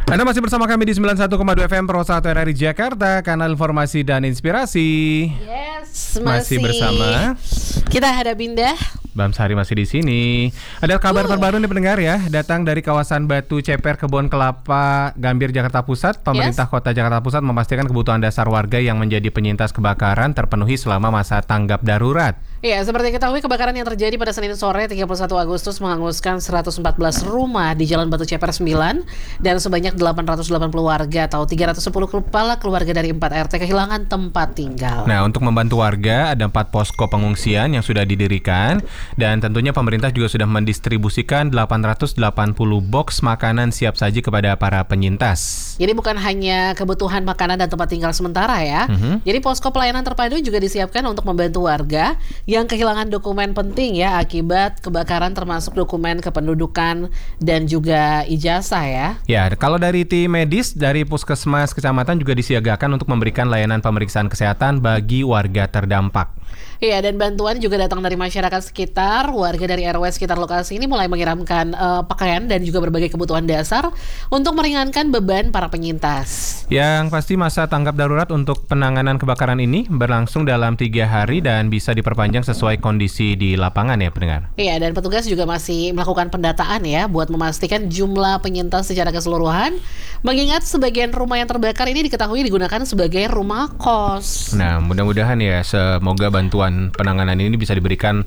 Anda masih bersama kami di 91,2 FM Pro 1 RRI Jakarta, kanal informasi dan inspirasi. Yes, masih bersama kita Hadabinda. Bam Sari masih di sini. Ada kabar terbaru nih pendengar ya, datang dari kawasan Batu Ceper, Kebon Kelapa, Gambir, Jakarta Pusat. Pemerintah Kota Jakarta Pusat memastikan kebutuhan dasar warga yang menjadi penyintas kebakaran terpenuhi selama masa tanggap darurat. Ya, seperti ketahui kebakaran yang terjadi pada Senin sore 31 Agustus menghanguskan 114 rumah di Jalan Batu Ceper 9 dan sebanyak 880 warga atau 310 kepala keluarga dari 4 RT kehilangan tempat tinggal. Nah, untuk membantu warga ada 4 posko pengungsian yang sudah didirikan dan tentunya pemerintah juga sudah mendistribusikan 880 box makanan siap saji kepada para penyintas. Jadi bukan hanya kebutuhan makanan dan tempat tinggal sementara ya. Jadi posko pelayanan terpadu juga disiapkan untuk membantu warga yang kehilangan dokumen penting ya akibat kebakaran, termasuk dokumen kependudukan dan juga ijazah ya. Ya, kalau dari tim medis dari Puskesmas Kecamatan juga disiagakan untuk memberikan layanan pemeriksaan kesehatan bagi warga terdampak. Iya, dan bantuan juga datang dari masyarakat sekitar. Warga dari RW sekitar lokasi ini mulai mengirimkan pakaian dan juga berbagai kebutuhan dasar untuk meringankan beban para penyintas. Yang pasti masa tanggap darurat untuk penanganan kebakaran ini berlangsung dalam 3 hari dan bisa diperpanjang sesuai kondisi di lapangan ya pendengar. Iya, dan petugas juga masih melakukan pendataan ya buat memastikan jumlah penyintas secara keseluruhan. Mengingat sebagian rumah yang terbakar ini diketahui digunakan sebagai rumah kos. Nah, mudah-mudahan ya semoga bantuan penanganan ini bisa diberikan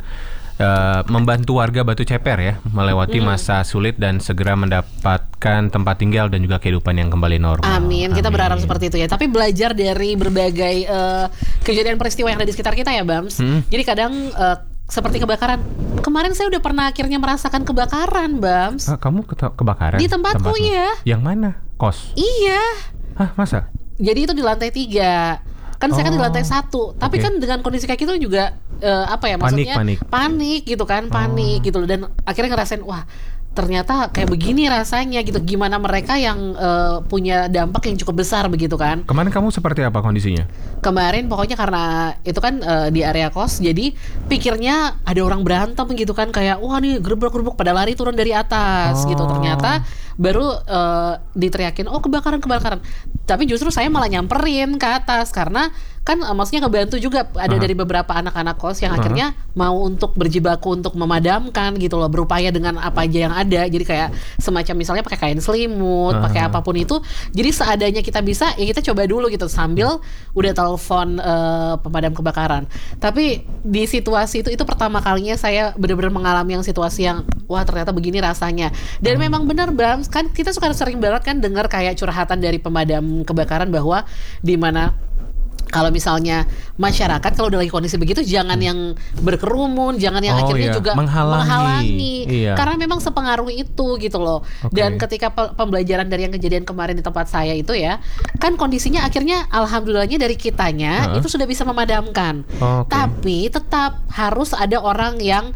membantu warga Batu Ceper ya melewati masa sulit dan segera mendapatkan tempat tinggal dan juga kehidupan yang kembali normal. Amin. Kita berharap seperti itu ya. Tapi belajar dari berbagai kejadian peristiwa yang ada di sekitar kita ya, Bams. Jadi kadang seperti kebakaran. Kemarin saya udah pernah akhirnya merasakan kebakaran, Bams. Kamu kebakaran? Di tempatku ya. Yang mana? Kos? Iya. Hah, masa? Jadi itu di lantai 3. Kan saya kan di lantai 1. Tapi kan dengan kondisi kayak gitu juga maksudnya panik gitu kan, panik gitu loh. Dan akhirnya ngerasain wah, ternyata kayak begini rasanya gitu. Gimana mereka yang punya dampak yang cukup besar begitu kan. Kemarin kamu seperti apa kondisinya? Kemarin pokoknya karena itu kan di area kos, jadi pikirnya ada orang berantem gitu kan, kayak wah nih gerbek-gerbek pada lari turun dari atas gitu. Ternyata baru diteriakin oh kebakaran. Tapi justru saya malah nyamperin ke atas karena kan maksudnya ngebantu juga ada dari beberapa anak-anak kos yang akhirnya mau untuk berjibaku untuk memadamkan gitu loh, berupaya dengan apa aja yang ada. Jadi kayak semacam misalnya pakai kain selimut, pakai apapun itu. Jadi seadanya kita bisa ya kita coba dulu gitu sambil udah telepon pemadam kebakaran. Tapi di situasi itu pertama kalinya saya benar-benar mengalami yang situasi yang wah ternyata begini rasanya. Dan memang benar Bang, kan kita suka sering banget kan dengar kayak curhatan dari pemadam kebakaran bahwa di mana kalau misalnya masyarakat kalau udah lagi kondisi begitu jangan yang berkerumun, jangan yang akhirnya juga menghalangi. Iya. Karena memang sepengaruh itu gitu loh. Dan ketika pembelajaran dari yang kejadian kemarin di tempat saya itu ya, kan kondisinya akhirnya alhamdulillahnya dari kitanya itu sudah bisa memadamkan. Tapi tetap harus ada orang yang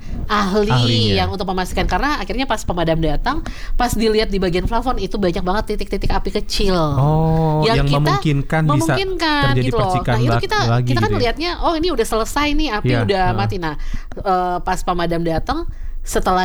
ahli yang untuk memastikan, karena akhirnya pas pemadam datang, pas dilihat di bagian plafon itu banyak banget titik-titik api kecil. Yang memungkinkan bisa terjadi gitu loh. Nah itu kita gitu kan melihatnya oh ini udah selesai nih, api udah mati. Nah pas pemadam datang setelah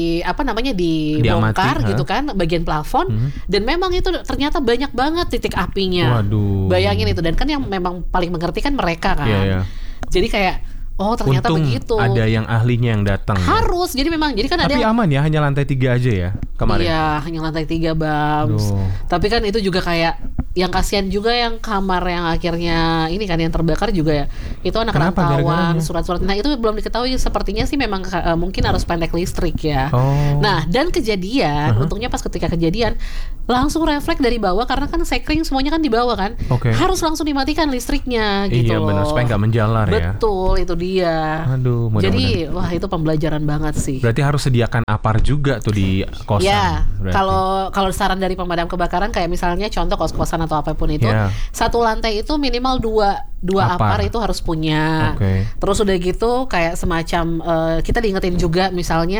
dibongkar gitu kan bagian plafon dan memang itu ternyata banyak banget titik apinya. Waduh. Bayangin itu, dan kan yang memang paling mengerti kan mereka kan. Jadi kayak oh ternyata untung begitu. Ada yang ahlinya yang datang. Harus. Jadi memang jadi kan tapi ada. Tapi aman ya, hanya lantai 3 aja ya kemarin. Iya, hanya lantai 3 Bams. Tapi kan itu juga kayak yang kasihan juga yang kamar yang akhirnya ini kan yang terbakar juga ya. Itu anak rantauan, surat-surat. Nah, itu belum diketahui, sepertinya sih memang mungkin harus pendek listrik ya. Nah, dan kejadian, untungnya pas ketika kejadian langsung refleks dari bawah karena kan sekring semuanya kan di bawah kan. Harus langsung dimatikan listriknya gitu. Iya benar, supaya nggak menjalar ya. Betul, itu dia. Aduh, mudah-mudahan. Jadi, wah itu pembelajaran banget sih. Berarti harus sediakan APAR juga tuh di kosan. Ya, kalau saran dari pemadam kebakaran kayak misalnya contoh kos-kosan atau apapun itu, satu lantai itu minimal dua APAR itu harus punya. Terus udah gitu kayak semacam kita diingetin juga misalnya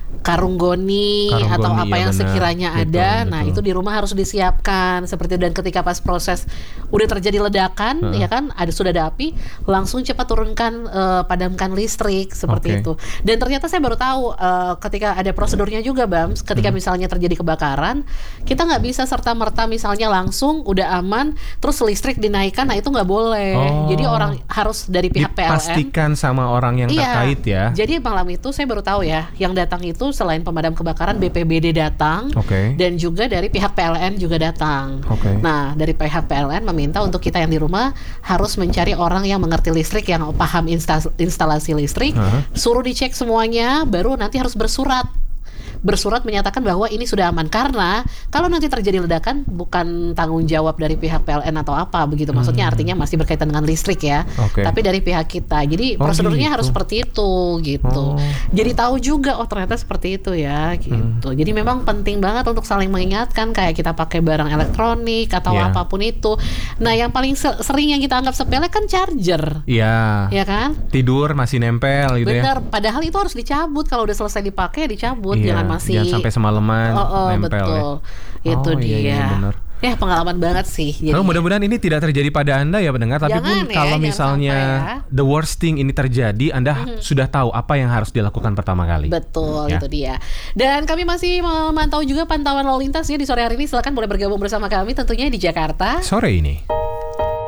karung goni atau apa ya yang benar. sekiranya ada. Betul, Nah, betul. itu di rumah harus disiapkan seperti itu. Dan ketika pas proses udah terjadi ledakan, ya kan, sudah ada api, langsung cepat turunkan, padamkan listrik seperti itu. Dan ternyata saya baru tahu ketika ada prosedurnya juga, Bams, ketika misalnya terjadi kebakaran, kita nggak bisa serta-merta misalnya langsung udah aman terus listrik dinaikkan. Nah, itu nggak boleh. Jadi orang harus dari pihak PLN Dipastikan sama orang yang terkait ya. Jadi malam itu saya baru tahu ya, yang datang itu selain pemadam kebakaran BPBD datang, dan juga dari pihak PLN juga datang. Nah, dari pihak PLN meminta untuk kita yang di rumah harus mencari orang yang mengerti listrik, yang paham instalasi listrik, suruh dicek semuanya, baru nanti harus bersurat menyatakan bahwa ini sudah aman, karena kalau nanti terjadi ledakan bukan tanggung jawab dari pihak PLN atau apa begitu, maksudnya artinya masih berkaitan dengan listrik ya, tapi dari pihak kita. Jadi prosedurnya harus seperti itu gitu. Jadi tahu juga ternyata seperti itu ya gitu. Jadi memang penting banget untuk saling mengingatkan, kayak kita pakai barang elektronik atau apapun itu. Nah, yang paling sering yang kita anggap sepele kan charger. Iya. Ya kan? Tidur masih nempel gitu ya. Benar, padahal itu harus dicabut kalau udah selesai dipakai, ya dicabut. Jangan sampai semalaman nempel betul. ya. Itu dia. Iya, benar. Ya, pengalaman banget sih. Jadi, mudah-mudahan ini tidak terjadi pada Anda ya pendengar. Tapi pun kalau misalnya the worst thing ini terjadi, Anda sudah tahu apa yang harus dilakukan pertama kali. Betul, itu dia. Dan kami masih memantau juga pantauan lalu lintas ya di sore hari ini. Silakan boleh bergabung bersama kami tentunya di Jakarta Sore ini.